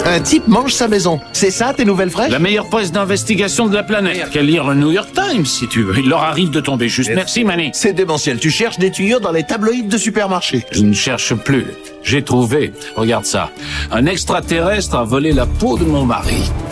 Un type mange sa maison. C'est ça, tes nouvelles fraîches? La meilleure presse d'investigation de la planète. Qu'à lire le New York Times, si tu veux. Il leur arrive de tomber juste. Merci, Manny. C'est démentiel. Tu cherches des tuyaux dans les tabloïds de supermarché. Je ne cherche plus. J'ai trouvé. Regarde ça. Un extraterrestre a volé la peau de mon mari.